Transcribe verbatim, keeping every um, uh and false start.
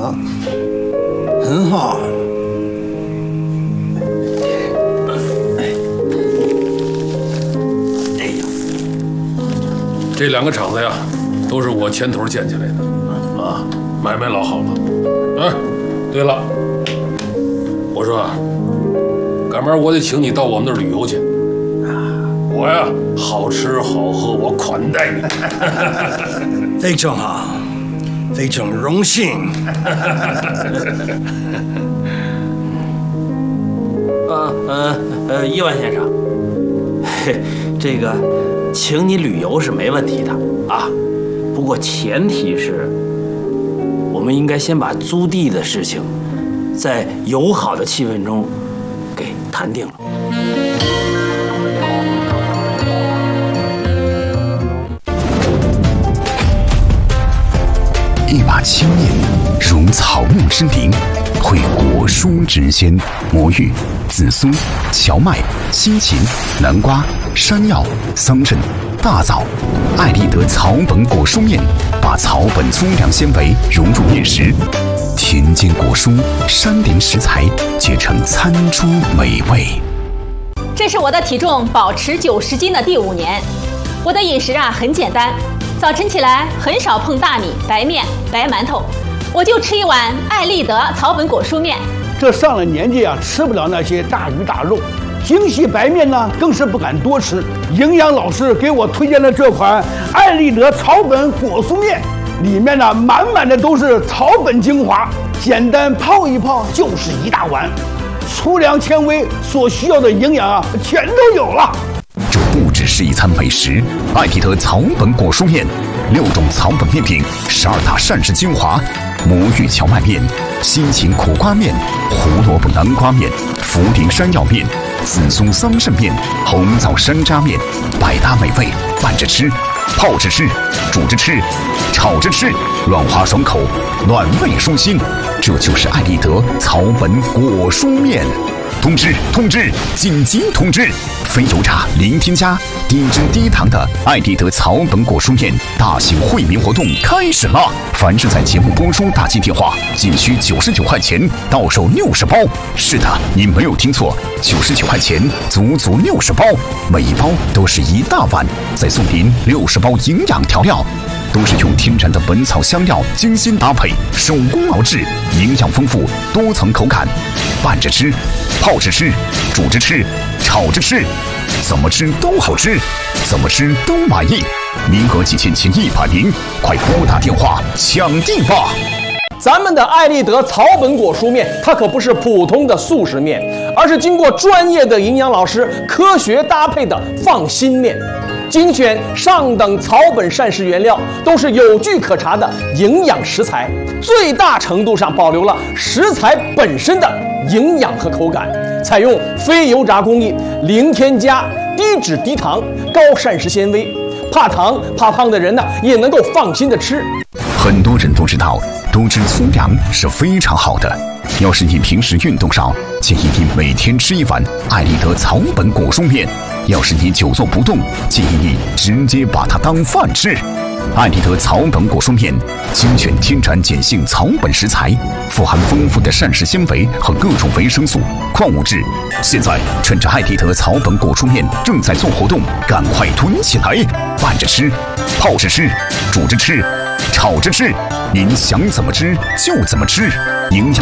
啊，很好。哎呀， 这两个厂子呀，都是我牵头建起来的，啊，买卖老好了。啊，对了，我说，赶明儿我得请你到我们那儿旅游去。我呀，好吃好喝，我款待你。 非常好，非常荣幸。 呃呃呃，亿万先生，嘿，这个请你旅游是没问题的啊，不过前提是，我们应该先把租地的事情，在友好的气氛中给谈定了。 一把青面，如草木之灵，绘果蔬之鲜。魔芋、紫苏、荞麦、西芹、南瓜、山药、桑葚、大枣。爱立德草本果蔬面，把草本粗粮纤维融入面食，田间果蔬、山林食材结成餐桌美味。 这是我的体重保持九十斤的第五年，我的饮食啊很简单。早晨起来很少碰大米、白面、白馒头，我就吃一碗爱立德草本果蔬面。 这上了年纪啊，吃不了那些大鱼大肉，精细白面呢更是不敢多吃。营养老师给我推荐了这款爱立德草本果蔬面，里面呢满满的都是草本精华，简单泡一泡就是一大碗，粗粮纤维所需要的营养啊全都有了。 这不只是一餐美食，爱立德草本果蔬面，六种草本面品，十二大膳食精华，魔芋荞麦面、西芹苦瓜面、胡萝卜南瓜面、茯苓山药面、紫苏桑葚面、红枣山楂面，百搭美味，拌着吃，泡着吃，煮着吃，炒着吃，软滑爽口，暖胃舒心。这就是爱立德草本果蔬面。通知通知，紧急通知！非油炸、零添加、低脂低糖的爱立德草本果蔬面大型惠民活动开始了！凡是在节目播出打进电话，仅需九十九块钱，到手六十包。是的，你没有听错，九十九块钱，足足六十包，每一包都是一大碗，再送您六十包营养调料。都是用天然的本草香料精心搭配，手工熬制，营养丰富，多层口感。拌着吃，泡着吃，煮着吃，炒着吃，怎么吃都好吃，怎么吃都满意。名额仅限前一百名，快拨打电话抢订吧！ 咱们的爱立德草本果蔬面，它可不是普通的速食面，而是经过专业的营养老师科学搭配的放心面。精选上等草本膳食原料，都是有据可查的营养食材，最大程度上保留了食材本身的营养和口感。采用非油炸工艺，零添加，低脂低糖，高膳食纤维，怕糖怕胖的人呢也能够放心的吃。 很多人都知道，多吃粗粮是非常好的。要是你平时运动少，建议你每天吃一碗爱立德草本果蔬面。要是你久坐不动，建议你直接把它当饭吃。爱立德草本果蔬面精选天然碱性草本食材，富含丰富的膳食纤维和各种维生素、矿物质。现在趁着爱立德草本果蔬面正在做活动，赶快囤起来，拌着吃，泡着吃，煮着吃，炒着吃，您想怎么吃就怎么吃，营养